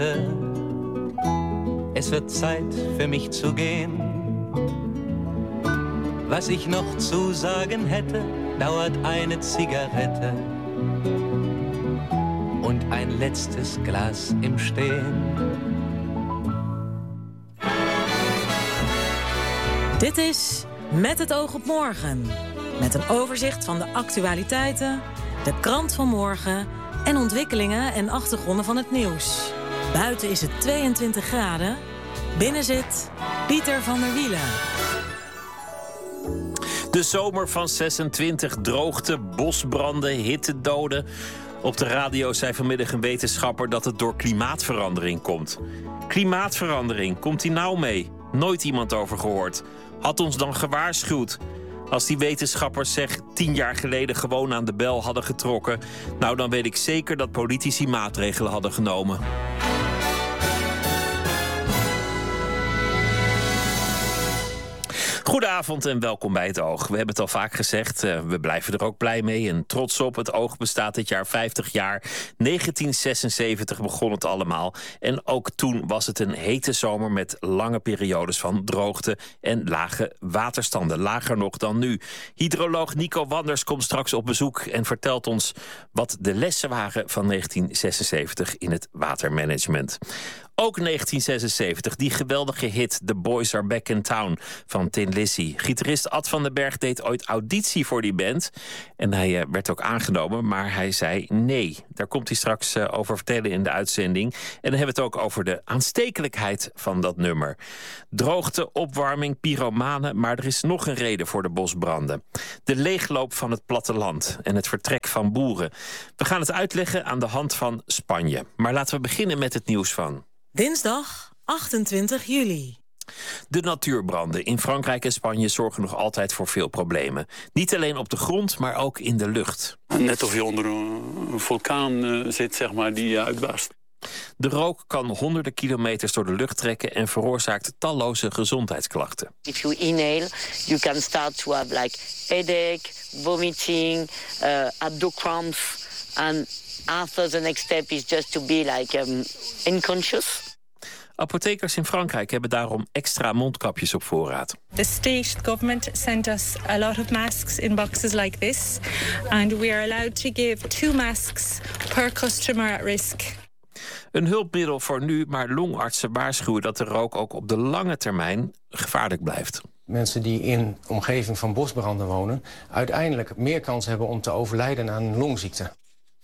Es wird Zeit für mich zu gehen. Was ich noch zu sagen hätte, dauert eine Zigarette und ein letztes Glas im Stehen. Dit is Met het oog op morgen. Met een overzicht van de actualiteiten, de krant van morgen en ontwikkelingen en achtergronden van het nieuws. Buiten is het 22 graden. Binnen zit Pieter van der Wielen. De zomer van 26, droogte, bosbranden, hittedoden. Op de radio zei vanmiddag een wetenschapper dat het door klimaatverandering komt. Klimaatverandering, komt die nou mee? Nooit iemand over gehoord. Had ons dan gewaarschuwd. Als die wetenschappers zeg 10 jaar geleden gewoon aan de bel hadden getrokken, nou dan weet ik zeker dat politici maatregelen hadden genomen. Goedenavond en welkom bij Het Oog. We hebben het al vaak gezegd, we blijven er ook blij mee en trots op. Het Oog bestaat dit jaar 50 jaar. 1976 begon het allemaal. En ook toen was het een hete zomer met lange periodes van droogte en lage waterstanden. Lager nog dan nu. Hydroloog Nico Wanders komt straks op bezoek en vertelt ons wat de lessen waren van 1976 in het watermanagement. Ook 1976, die geweldige hit The Boys Are Back in Town van Tin Lizzy. Gitarist Ad van den Berg deed ooit auditie voor die band. En hij werd ook aangenomen, maar hij zei nee. Daar komt hij straks over vertellen in de uitzending. En dan hebben we het ook over de aanstekelijkheid van dat nummer. Droogte, opwarming, pyromanen, maar er is nog een reden voor de bosbranden. De leegloop van het platteland en het vertrek van boeren. We gaan het uitleggen aan de hand van Spanje. Maar laten we beginnen met het nieuws van Dinsdag 28 juli. De natuurbranden in Frankrijk en Spanje zorgen nog altijd voor veel problemen. Niet alleen op de grond, maar ook in de lucht. Net of je onder een vulkaan zit, zeg maar, die uitbarst. De rook kan honderden kilometers door de lucht trekken en veroorzaakt talloze gezondheidsklachten. If you inhale, you can start to have like headache, vomiting, abdocramps, and after the next step is just to be like unconscious. Apothekers in Frankrijk hebben daarom extra mondkapjes op voorraad. The state government sent us a lot of masks in boxes like this, and we are allowed to give 2 masks per customer at risk. Een hulpmiddel voor nu, maar longartsen waarschuwen dat de rook ook op de lange termijn gevaarlijk blijft. Mensen die in de omgeving van bosbranden wonen uiteindelijk meer kans hebben om te overlijden aan een longziekte.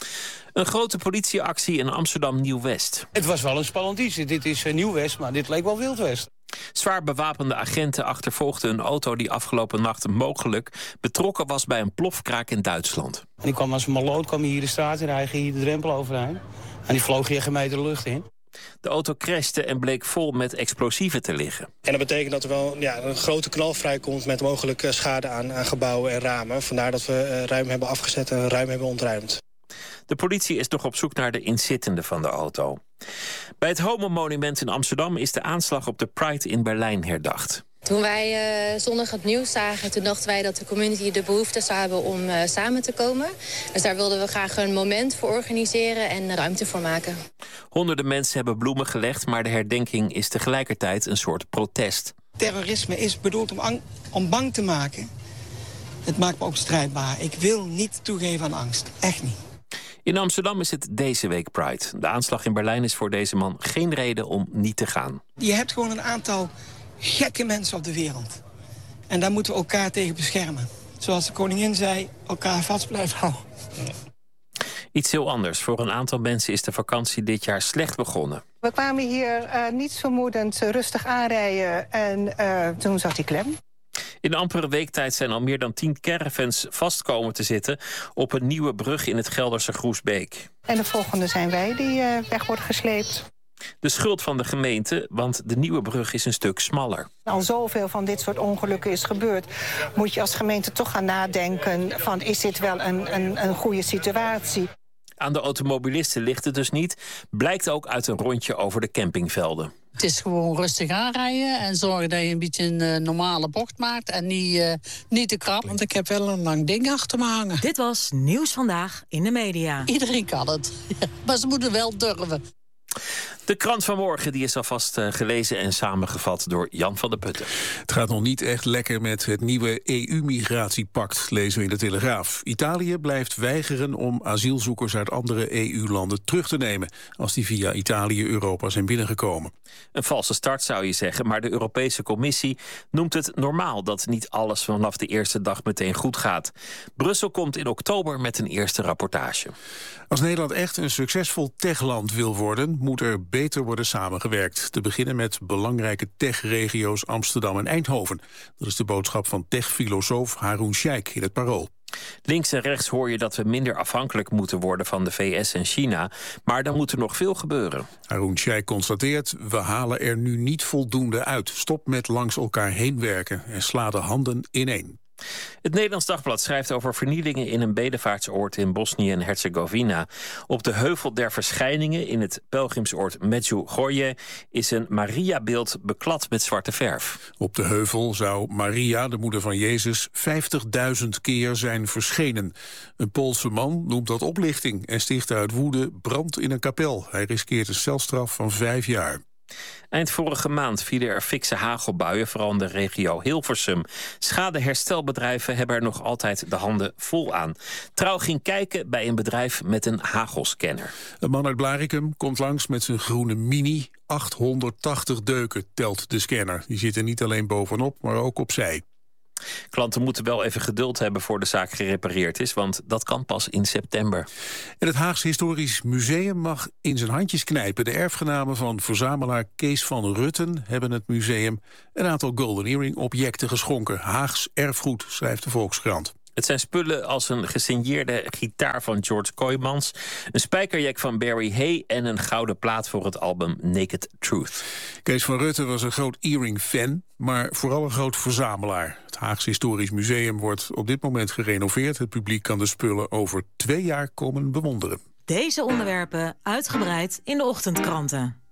Een grote politieactie in Amsterdam Nieuw-West. Het was wel een spannend iets. Dit is Nieuw-West, maar dit leek wel Wild West. Zwaar bewapende agenten achtervolgden een auto die afgelopen nacht mogelijk betrokken was bij een plofkraak in Duitsland. En die kwam als een maloot hier de straat in, hij ging hier de drempel overheen. En die vloog hier geen meter de lucht in. De auto crashte en bleek vol met explosieven te liggen. En dat betekent dat er wel een grote knal vrijkomt met mogelijk schade aan gebouwen en ramen. Vandaar dat we ruim hebben afgezet en ruim hebben ontruimd. De politie is nog op zoek naar de inzittenden van de auto. Bij het Homo-monument in Amsterdam is de aanslag op de Pride in Berlijn herdacht. Toen wij zondag het nieuws zagen, toen dachten wij dat de community de behoefte zou hebben om samen te komen. Dus daar wilden we graag een moment voor organiseren en ruimte voor maken. Honderden mensen hebben bloemen gelegd, maar de herdenking is tegelijkertijd een soort protest. Terrorisme is bedoeld om bang te maken. Het maakt me ook strijdbaar. Ik wil niet toegeven aan angst. Echt niet. In Amsterdam is het deze week Pride. De aanslag in Berlijn is voor deze man geen reden om niet te gaan. Je hebt gewoon een aantal gekke mensen op de wereld. En daar moeten we elkaar tegen beschermen. Zoals de koningin zei, elkaar vast blijven houden. Iets heel anders. Voor een aantal mensen is de vakantie dit jaar slecht begonnen. We kwamen hier niets vermoedend rustig aanrijden en toen zat hij klem. In ampere weektijd zijn al meer dan 10 caravans vast komen te zitten op een nieuwe brug in het Gelderse Groesbeek. En de volgende zijn wij die weg wordt gesleept. De schuld van de gemeente, want de nieuwe brug is een stuk smaller. Al zoveel van dit soort ongelukken is gebeurd, moet je als gemeente toch gaan nadenken van is dit wel een goede situatie. Aan de automobilisten ligt het dus niet. Blijkt ook uit een rondje over de campingvelden. Het is gewoon rustig aanrijden en zorgen dat je een beetje een normale bocht maakt en niet te krap. Want ik heb wel een lang ding achter me hangen. Dit was Nieuws Vandaag in de media. Iedereen kan het, maar ze moeten wel durven. De krant van morgen die is alvast gelezen en samengevat door Jan van der Putten. Het gaat nog niet echt lekker met het nieuwe EU-migratiepact, lezen we in de Telegraaf. Italië blijft weigeren om asielzoekers uit andere EU-landen terug te nemen als die via Italië Europa zijn binnengekomen. Een valse start zou je zeggen, maar de Europese Commissie noemt het normaal dat niet alles vanaf de eerste dag meteen goed gaat. Brussel komt in oktober met een eerste rapportage. Als Nederland echt een succesvol techland wil worden, moet er beter worden samengewerkt. Te beginnen met belangrijke techregio's Amsterdam en Eindhoven. Dat is de boodschap van techfilosoof Haroun Sheikh in het Parool. Links en rechts hoor je dat we minder afhankelijk moeten worden van de VS en China. Maar dan moet er nog veel gebeuren. Haroun Sheikh constateert, we halen er nu niet voldoende uit. Stop met langs elkaar heen werken en sla de handen ineen. Het Nederlands Dagblad schrijft over vernielingen in een bedevaartsoord in Bosnië en Herzegovina. Op de Heuvel der Verschijningen in het pelgrimsoord Medjugorje is een Mariabeeld beklad met zwarte verf. Op de heuvel zou Maria, de moeder van Jezus, 50.000 keer zijn verschenen. Een Poolse man noemt dat oplichting en sticht uit woede brand in een kapel. Hij riskeert een celstraf van 5 jaar. Eind vorige maand vielen er fikse hagelbuien, vooral in de regio Hilversum. Schadeherstelbedrijven hebben er nog altijd de handen vol aan. Trouw ging kijken bij een bedrijf met een hagelscanner. Een man uit Blaricum komt langs met zijn groene Mini. 880 deuken telt de scanner. Die zitten niet alleen bovenop, maar ook opzij. Klanten moeten wel even geduld hebben voor de zaak gerepareerd is, want dat kan pas in september. En het Haags Historisch Museum mag in zijn handjes knijpen. De erfgenamen van verzamelaar Kees van Rutten hebben het museum een aantal Golden Earring objecten geschonken. Haags erfgoed, schrijft de Volkskrant. Het zijn spullen als een gesigneerde gitaar van George Kooijmans, een spijkerjack van Barry Hay en een gouden plaat voor het album Naked Truth. Kees van Rutten was een groot earring-fan, maar vooral een groot verzamelaar. Het Haags Historisch Museum wordt op dit moment gerenoveerd. Het publiek kan de spullen over 2 jaar komen bewonderen. Deze onderwerpen uitgebreid in de ochtendkranten.